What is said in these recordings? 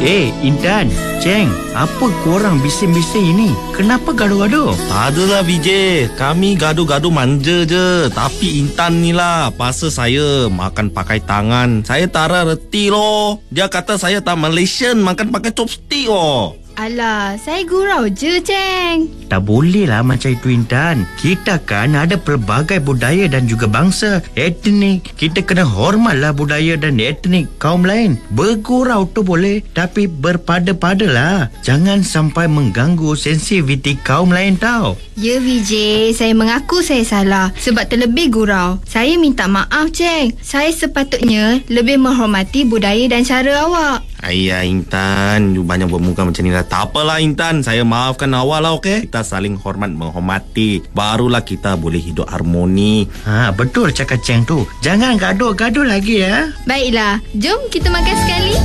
Intan, Ceng, apa korang bising-bising ini? Kenapa gaduh-gaduh? Adalah Vijay, kami gaduh-gaduh manja je. Tapi Intan ni lah paksa saya makan pakai tangan. Saya tak reti loh. Dia kata saya tak Malaysian makan pakai chopstick loh. Alah, saya gurau je, Ceng. Tak boleh lah macam itu, Intan. Kita kan ada pelbagai budaya dan juga bangsa, etnik. Kita kena hormatlah budaya dan etnik kaum lain. Bergurau tu boleh, tapi berpada-padalah. Jangan sampai mengganggu sensitiviti kaum lain tau. Ya, Vijay, saya mengaku saya salah sebab terlebih gurau. Saya minta maaf, Ceng. Saya sepatutnya lebih menghormati budaya dan cara awak. Ayah Intan, you banyak bermuka macam ni lah. Tak apalah Intan, saya maafkan awak lah, okey? Kita saling hormat menghormati, barulah kita boleh hidup harmoni. Betul cakap Ceng tu. Jangan gaduh-gaduh lagi ya. Baiklah, jom kita makan sekali.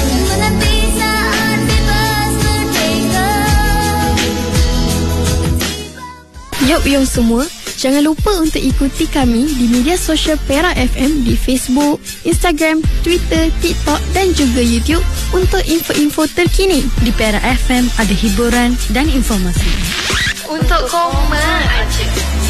Yop semua, jangan lupa untuk ikuti kami di media sosial Perak FM di Facebook, Instagram, Twitter, TikTok dan juga YouTube untuk info-info terkini. Di Perak FM ada hiburan dan informasi. Untuk koma aja.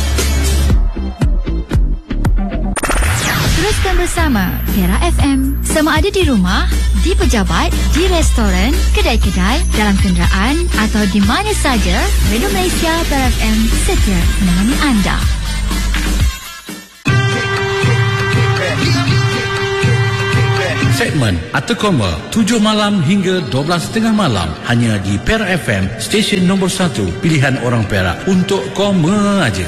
Teruskan bersama Perak FM. Sama ada di rumah, di pejabat, di restoran, kedai-kedai, dalam kenderaan atau di mana saja, Radio Malaysia Perak FM setia menemani anda. Segmen Atau Koma 7 malam hingga 12.30 malam hanya di Perak FM, stesen nombor 1 pilihan orang Perak. Untuk koma aja.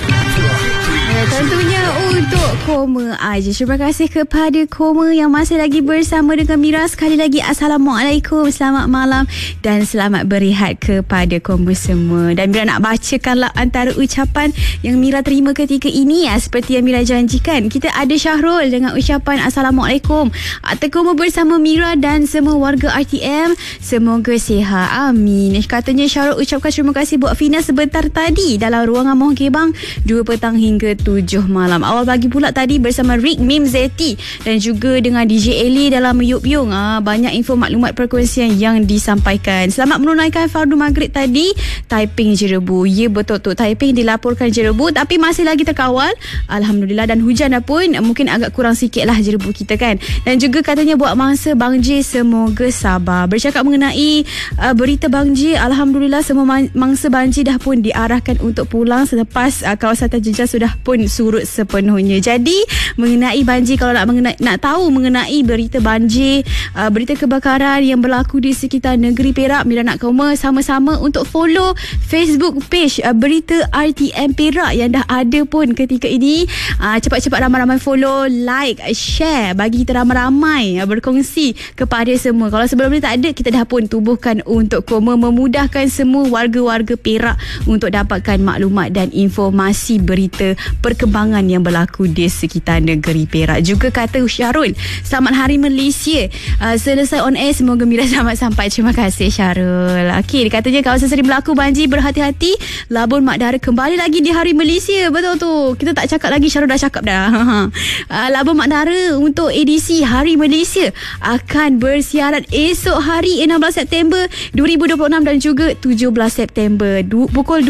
Tentunya untuk koma aja. Terima kasih kepada Koma yang masih lagi bersama dengan Mira. Sekali lagi Assalamualaikum, selamat malam dan selamat berehat kepada Koma semua. Dan Mira nak bacakanlah antara ucapan yang Mira terima ketika ini ya. Seperti yang Mira janjikan, kita ada Syahrul dengan ucapan Assalamualaikum. Atau Koma bersama Mira dan semua warga RTM, semoga sihat, amin. Katanya Syahrul ucapkan terima kasih buat Fina sebentar tadi dalam ruangan Mohon 2 petang hingga 7 malam. Awal pagi pula tadi bersama Rick Mim Zeti dan juga dengan DJ Eli dalam Yup Yung. Banyak info maklumat perkongsian yang disampaikan. Selamat menunaikan fardu maghrib tadi. Taiping Jerebu. Ya betul tu, Taiping dilaporkan Jerebu tapi masih lagi terkawal, alhamdulillah. Dan hujan pun mungkin agak kurang sikit lah Jerebu kita kan. Dan juga katanya buat mangsa Bang J semoga sabar. Bercakap mengenai berita Bang J, alhamdulillah semua mangsa Bang J dah pun diarahkan untuk pulang selepas kawasan terjejas sudah pun surut sepenuhnya. Jadi mengenai banjir, kalau nak tahu mengenai berita banjir, berita kebakaran yang berlaku di sekitar negeri Perak, Mira nak koma sama-sama untuk follow Facebook page berita RTM Perak yang dah ada pun ketika ini. Cepat-cepat ramai-ramai follow, like, share, bagi kita ramai-ramai berkongsi kepada semua. Kalau sebelum ni tak ada, kita dah pun tubuhkan untuk koma, memudahkan semua warga-warga Perak untuk dapatkan maklumat dan informasi berita perkembangan yang berlaku di sekitar negeri Perak. Juga kata Syarul, selamat Hari Malaysia. Selesai on air, semoga Mira selamat sampai. Terima kasih Syarul. Okey, katanya kawasan sering berlaku banjir, berhati-hati. Labun Mak Dara kembali lagi di Hari Malaysia. Betul tu, kita tak cakap lagi, Syarul dah cakap dah. Labun Mak Dara untuk edisi Hari Malaysia akan bersiaran esok hari 16 September 2026 dan juga 17 September pukul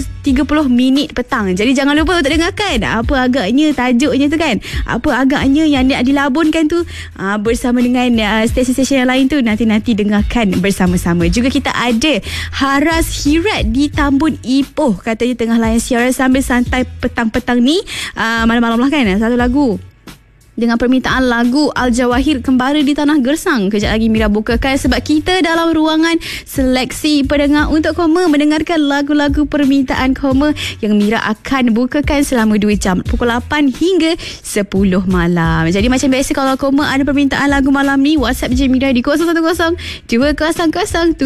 2.30 petang. Jadi jangan lupa untuk dengarkan apa agaknya tajuknya tu kan, apa agaknya yang nak dilabunkan tu, bersama dengan stesen-stesen yang lain tu. Nanti dengarkan bersama-sama. Juga kita ada Haras Hirat di Tambun Ipoh, katanya tengah layan siaran sambil santai petang-petang ni, malam-malam lah kan, satu lagu dengan permintaan lagu Al-Jawahir Kembara di Tanah Gersang. Kejap lagi Mira bukakan sebab kita dalam ruangan seleksi pendengar untuk koma mendengarkan lagu-lagu permintaan koma yang Mira akan bukakan selama 2 jam pukul 8 hingga 10 malam. Jadi macam biasa, kalau koma ada permintaan lagu malam ni, WhatsApp je Mira di 010-200-7055.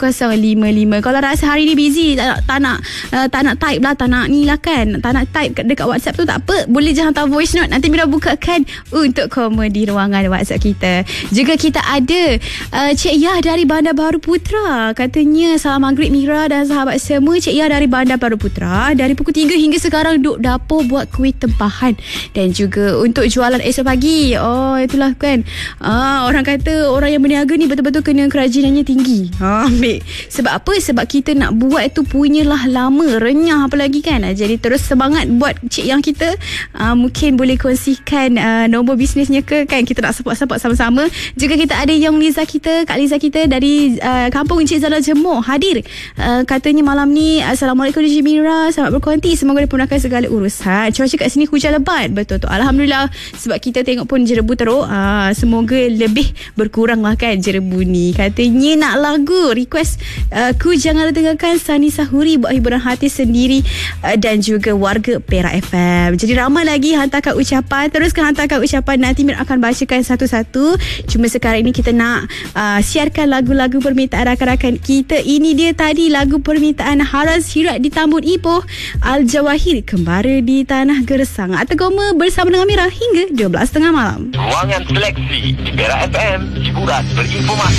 Kalau rasa hari ni busy, tak nak type lah, tak nak ni lah kan, tak nak type dekat WhatsApp tu, tak apa, boleh je hantar voice note. Nanti Mira bukakan untuk komen di ruangan WhatsApp kita. Juga kita ada Cik Yah dari Bandar Baru Putra. Katanya salam maghrib Mira dan sahabat semua. Cik Yah dari Bandar Baru Putra, dari pukul 3 hingga sekarang duduk dapur buat kuih tempahan dan juga untuk jualan esok pagi. Oh, itulah kan. Orang kata orang yang berniaga ni betul-betul kena kerajinannya tinggi. Ambil. Sebab apa? Sebab kita nak buat tu punyalah lama, renyah apalagi kan. Jadi terus semangat buat Cik Yang kita. Mungkin boleh kongsikan nombor bisnesnya ke kan, kita nak support sama-sama. Juga kita ada Yang Liza kita, Kak Liza kita dari kampung Encik Zala Jemur hadir. Katanya malam ni Assalamualaikum DJ Mira, selamat berkonti, semoga dipermudahkan segala urusan. Cuaca kat sini hujan lebat. Betul tu, Alhamdulillah. Sebab kita tengok pun jerebu teruk. Semoga lebih berkurang lah kan jerebu ni. Katanya nak lagu request Ku Jangan Dengarkan Sani Sahuri buat hiburan hati sendiri dan juga warga Perak FM. Jadi ramai lagi hantarkan ucapan. Teruskan hantarkan ucapan, nanti Mir akan bacakan satu-satu. Cuma sekarang ini kita nak siarkan lagu-lagu permintaan rakan-rakan kita. Ini dia tadi lagu permintaan Haras Hirat di Tambun Ipoh, Al-Jawahir Kembara di Tanah Gersang. Atau Goma bersama dengan Mira hingga 12.30 malam. Ruangan Seleksi di Perak FM, hiburan berinformasi.